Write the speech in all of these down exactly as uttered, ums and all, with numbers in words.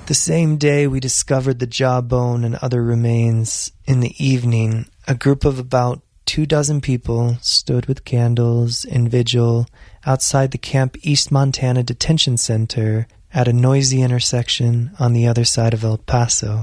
The same day we discovered the jawbone and other remains, in the evening, a group of about two dozen people stood with candles in vigil outside the Camp East Montana Detention Center at a noisy intersection on the other side of El Paso.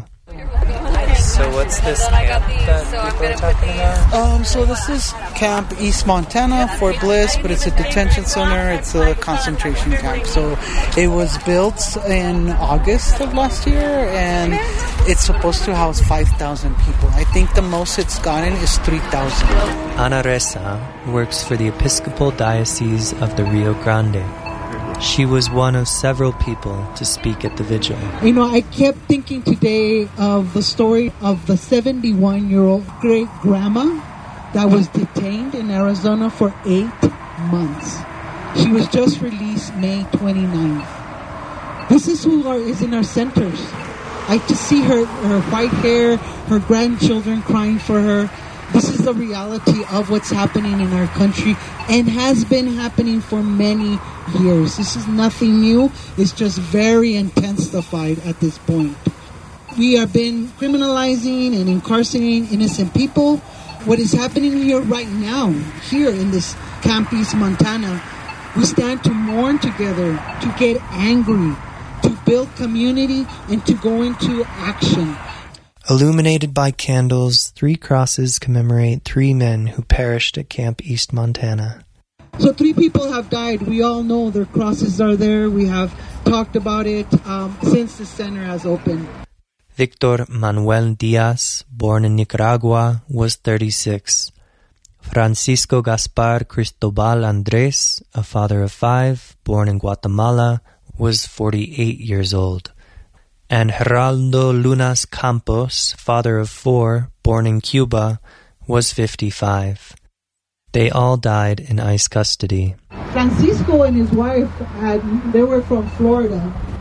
So what's this camp that people are talking about? Um, so this is Camp East Montana, Fort Bliss, but it's a detention center. It's a concentration camp. So it was built in August of last year, and it's supposed to house five thousand people. I think the most it's gotten is three thousand. Ana Reza works for the Episcopal Diocese of the Rio Grande. She was one of several people to speak at the vigil. You know, I kept thinking today of the story of the seventy-one-year-old great-grandma that was detained in Arizona for eight months. She was just released May twenty-ninth. This is who are, is in our centers. I just see her, her white hair, her grandchildren crying for her. This is the reality of what's happening in our country and has been happening for many years. This is nothing new. It's just very intensified at this point. We have been criminalizing and incarcerating innocent people. What is happening here right now, here in this Camp East Montana, we stand to mourn together, to get angry, to build community, and to go into action. Illuminated by candles, three crosses commemorate three men who perished at Camp East Montana. So three people have died. We all know their crosses are there. We have talked about it um, since the center has opened. Victor Manuel Diaz, born in Nicaragua, was thirty-six. Francisco Gaspar Cristobal Andres, a father of five, born in Guatemala, was forty-eight years old. And Geraldo Lunas Campos, father of four, born in Cuba, was fifty-five. They all died in ICE custody. Francisco and his wife, had, they were from Florida,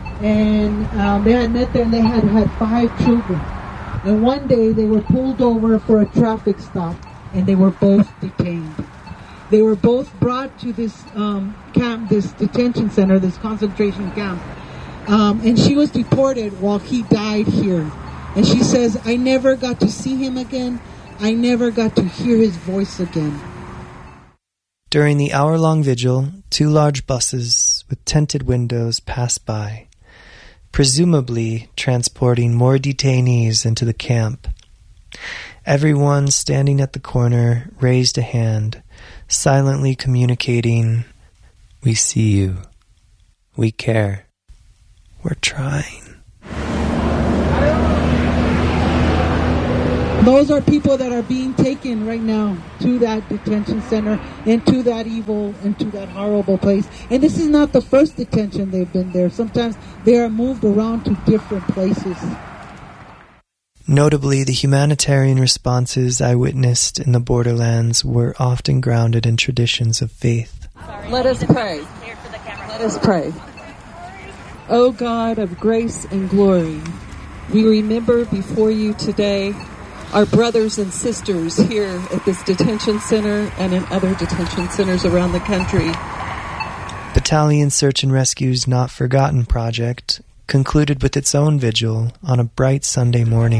and um, they had met there and they had had five children. And one day they were pulled over for a traffic stop, and they were both detained. They were both brought to this um, camp, this detention center, this concentration camp. Um, and she was deported while he died here. And she says, I never got to see him again. I never got to hear his voice again. During the hour-long vigil, two large buses with tinted windows passed by, presumably transporting more detainees into the camp. Everyone standing at the corner raised a hand, silently communicating, "We see you. We care. We're trying." Those are people that are being taken right now to that detention center and to that evil and to that horrible place. And this is not the first detention they've been there. Sometimes they are moved around to different places. Notably, the humanitarian responses I witnessed in the borderlands were often grounded in traditions of faith. Let us pray. Let us pray. O God of grace and glory, we remember before you today our brothers and sisters here at this detention center and in other detention centers around the country. Battalion Search and Rescue's Not Forgotten project concluded with its own vigil on a bright Sunday morning.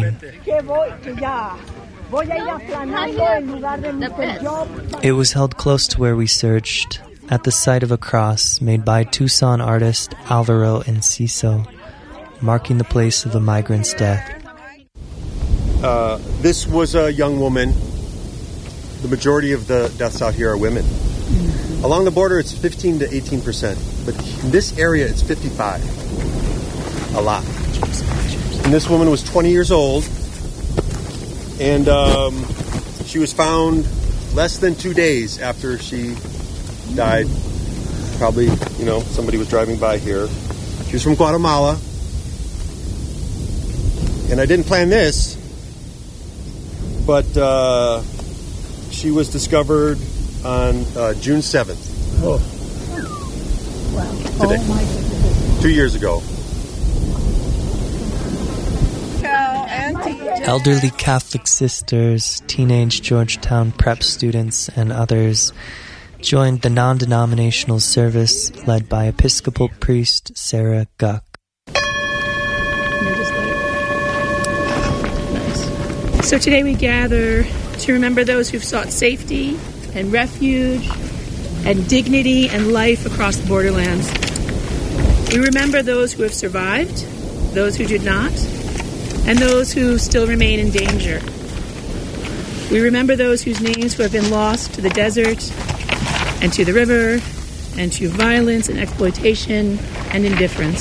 It was held close to where we searched, at the site of a cross made by Tucson artist Alvaro Enciso, marking the place of a migrant's death. Uh, this was a young woman. The majority of the deaths out here are women. Mm-hmm. Along the border, it's fifteen to eighteen percent. But in this area, it's fifty-five. A lot. And this woman was twenty years old. And um, she was found less than two days after she died. Probably, you know, somebody was driving by here. She was from Guatemala. And I didn't plan this. But uh, she was discovered on uh, June seventh. Oh. Wow. Today. Oh my goodness. Two years ago. Elderly Catholic sisters, teenage Georgetown prep students, and others joined the non-denominational service led by Episcopal priest Sarah Guck. And then just let it. Nice. So today we gather to remember those who've sought safety and refuge and dignity and life across the borderlands. We remember those who have survived, those who did not, and those who still remain in danger. We remember those whose names who have been lost to the desert and to the river and to violence and exploitation and indifference.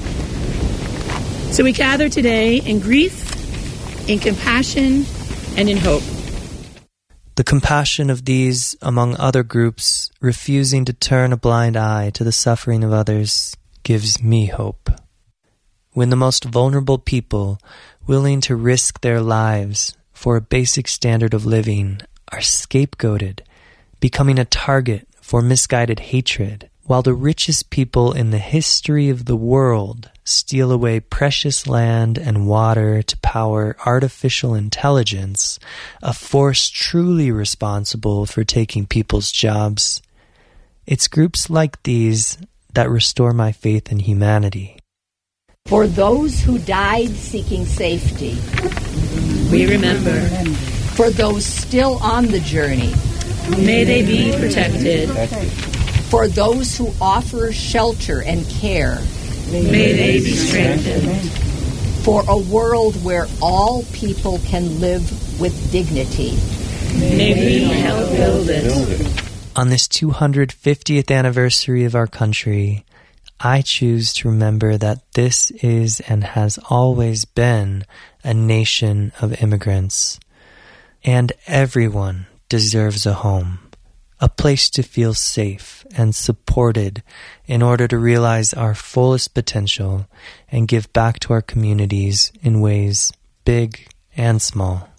So we gather today in grief, in compassion, and in hope. The compassion of these, among other groups, refusing to turn a blind eye to the suffering of others, gives me hope. When the most vulnerable people, willing to risk their lives for a basic standard of living, are scapegoated, becoming a target for misguided hatred, while the richest people in the history of the world steal away precious land and water to power artificial intelligence, a force truly responsible for taking people's jobs. It's groups like these that restore my faith in humanity. For those who died seeking safety, we remember. For those still on the journey, may they be protected. For those who offer shelter and care, may they be strengthened. For a world where all people can live with dignity, may we help build it. On this two hundred fiftieth anniversary of our country, I choose to remember that this is and has always been a nation of immigrants. And everyone deserves a home, a place to feel safe and supported in order to realize our fullest potential and give back to our communities in ways big and small.